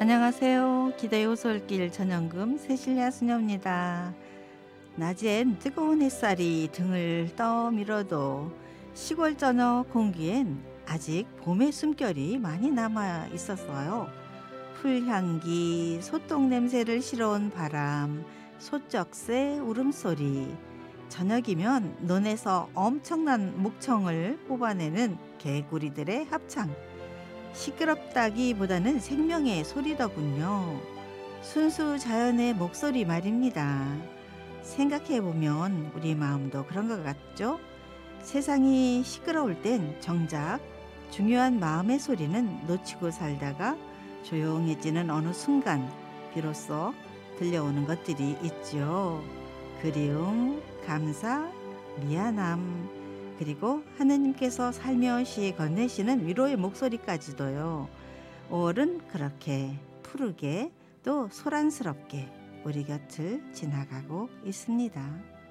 안녕하세요. 기도의 오솔길 전영금 세실리아 수녀입니다. 낮엔 뜨거운 햇살이 등을 떠밀어도 시골 저녁 공기엔 아직 봄의 숨결이 많이 남아 있었어요. 풀향기, 소똥 냄새를 실어온 바람, 소쩍새 울음소리. 저녁이면 논에서 엄청난 목청을 뽑아내는 개구리들의 합창. 시끄럽다기보다는 생명의 소리더군요. 순수 자연의 목소리 말입니다. 생각해보면 우리 마음도 그런 것 같죠? 세상이 시끄러울 땐 정작 중요한 마음의 소리는 놓치고 살다가 조용해지는 어느 순간 비로소 들려오는 것들이 있죠. 그리움, 감사, 미안함, 그리고 하느님께서 살며시 건네시는 위로의 목소리까지도요. 5월은 그렇게 푸르게 또 소란스럽게 우리 곁을 지나가고 있습니다.